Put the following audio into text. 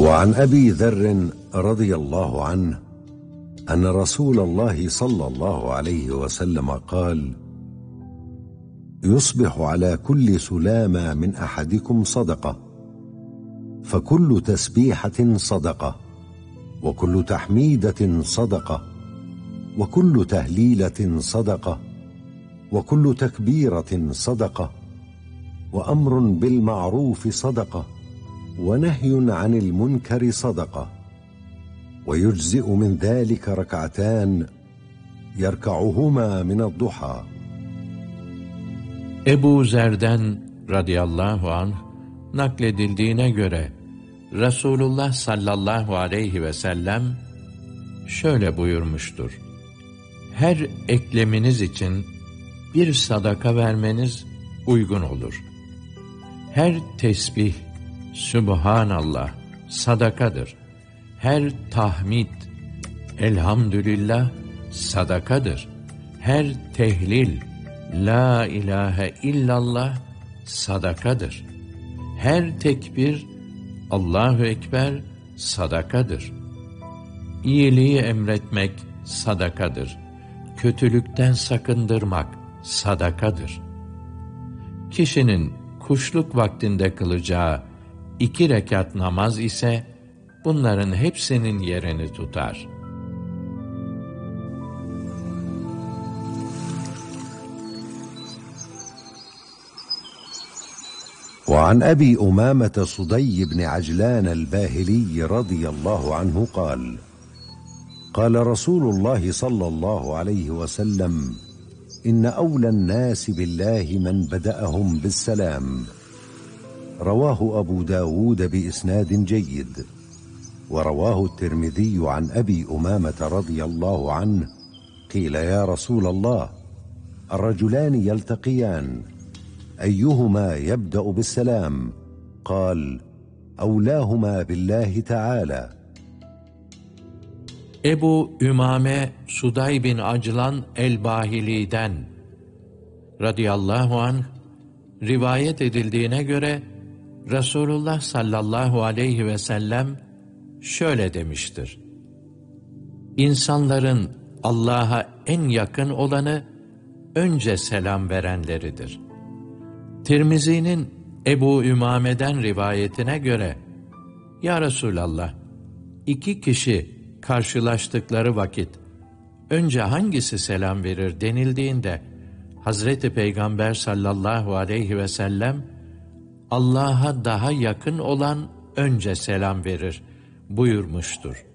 وعن أبي ذر رضي الله عنه أن رسول الله صلى الله عليه وسلم قال: يصبح على كل سلامة من أحدكم صدقة، فكل تسبيحة صدقة، وكل تحميدة صدقة، وكل تهليلة صدقة، وكل تكبيرة صدقة، وأمر بالمعروف صدقة، ونهي عن المنكر صدقة، ويجزئ من ذلك ركعتان يركعهما من الضحى. Ebu Zer'den radıyallahu anh nakledildiğine göre Resulullah sallallahu aleyhi ve sellem şöyle buyurmuştur: her ekleminiz için bir sadaka vermeniz uygun olur. Her tesbih, Sübhanallah sadakadır. Her tahmid, Elhamdülillah sadakadır. Her tehlil, La ilahe illallah sadakadır. Her tekbir, Allahu Ekber sadakadır. İyiliği emretmek sadakadır. Kötülükten sakındırmak sadakadır. Kişinin kuşluk vaktinde kılacağı 2 rekat namaz ise bunların hepsinin yerini tutar. وعن أبي أمامة صدي بن عجلان الباهلي رضي الله عنه قال: قال رسول الله صلى الله عليه وسلم: إن أولى الناس بالله من بدأهم بالسلام. رواه أبو داود بإسناد جيد. ورواه الترمذي عن أبي أمامة رضي الله عنه قيل: يا رسول الله، الرجلان يلتقيان أيهما يبدأ بالسلام؟ قال: أولاهما بالله تعالى. Ebu Ümame Suday bin Aclan el-Bahili'den radıyallahu anh rivayet edildiğine göre Resulullah sallallahu aleyhi ve sellem şöyle demiştir: İnsanların Allah'a en yakın olanı önce selam verenleridir. Tirmizi'nin Ebu Ümame'den rivayetine göre, Ya Resulallah, 2 kişi karşılaştıkları vakit önce hangisi selam verir denildiğinde Hazreti Peygamber sallallahu aleyhi ve sellem Allah'a daha yakın olan önce selam verir buyurmuştur.